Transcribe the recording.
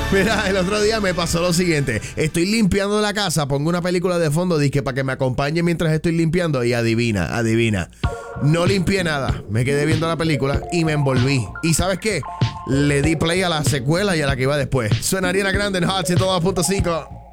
Mira, el otro día me pasó lo siguiente. Estoy limpiando la casa, pongo una película de fondo, dije para que me acompañe mientras estoy limpiando y adivina. No limpié nada, me quedé viendo la película y me envolví. ¿Y sabes qué? Le di play a la secuela y a la que iba después. Suena Ariana Grande en Hot 102.5.